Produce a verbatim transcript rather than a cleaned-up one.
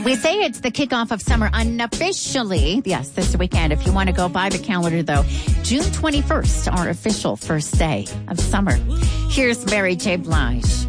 We say it's the kickoff of summer unofficially. Yes, this weekend. If you want to go by the calendar, though, June twenty-first, our official first day of summer. Here's Mary J. Blige.